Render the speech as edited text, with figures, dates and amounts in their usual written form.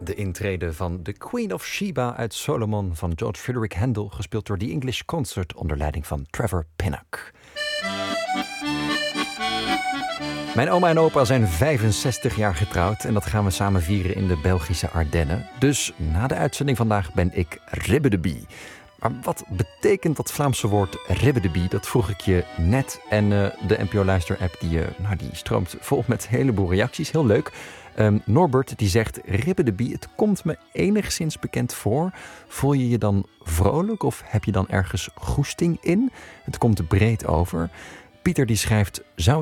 de intrede van The Queen of Sheba uit Solomon van George Frederick Handel, gespeeld door The English Concert onder leiding van Trevor Pinnock. Mijn oma en opa zijn 65 jaar getrouwd en dat gaan we samen vieren in de Belgische Ardennen. Dus na de uitzending vandaag ben ik ribbedebie. Maar wat betekent dat Vlaamse woord ribbedebie? Dat vroeg ik je net. En de NPO Luister-app die stroomt vol met een heleboel reacties. Heel leuk. Norbert die zegt, ribbedebie, het komt me enigszins bekend voor. Voel je je dan vrolijk of heb je dan ergens goesting in? Het komt breed over. Pieter die schrijft, zou